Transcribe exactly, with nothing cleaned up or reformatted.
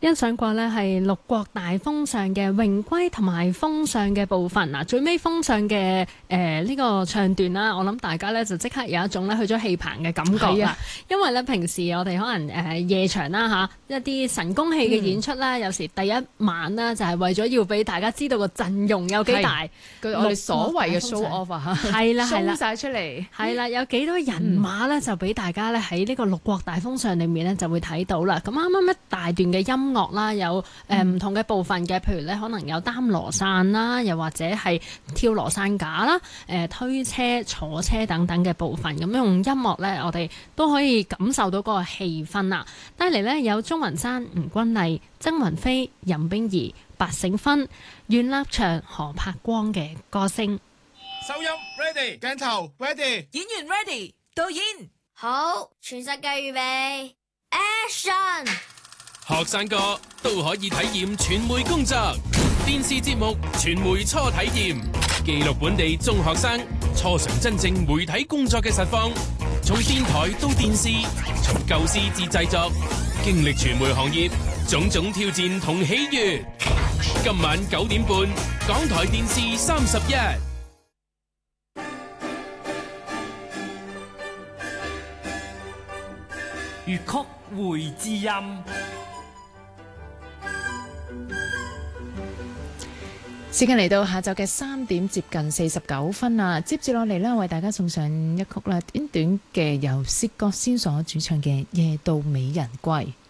欣賞過呢係六國大封相嘅榮歸同埋封相嘅部分嗱，最尾封相嘅誒呢個唱段啦，我諗大家呢就即刻有一種咧去咗戲棚嘅感覺啦。因為呢平時我哋可能誒、呃、夜場啦嚇，一啲神功戲嘅演出啦，嗯、有時第一晚啦就係為咗要俾大家知道個陣容有幾大， 我哋所謂嘅 show off 啊， 係啦係啦， show 曬出嚟， 係啦，有幾多人馬呢？就俾大家咧喺呢個六國大封相裏面呢就會睇到啦。咁啱啱一大段嘅音樂啦，有誒唔、呃、同嘅部分嘅，譬如咧可能有擔羅傘啦，又或者係跳羅傘架啦，誒、呃、推車、坐車等等嘅部分，咁用音樂咧，我哋都可以感受到嗰個氣氛啦。帶嚟呢有鍾雲山、吳君麗、曾雲飛、任冰兒、白勝芬、袁立祥、何柏光嘅歌聲。 收音 ready， 鏡頭 ready， 演員 ready， 導演好，全世界預備 action。 學生哥都可以體驗傳媒工作，電視節目傳媒初體驗，記錄本地中學生初嘗真正媒體工作嘅實況，從電台到電視，從構思至製作，經歷傳媒行業種種挑戰同喜悅。今晚九點半，港台電視三十一。 粵曲會知音。 時間嚟到下晝嘅三點接近四十九分啦，接住落嚟呢，為大家送上一曲啦，短短嘅由薛覺先所主唱嘅《夜渡美人歸》。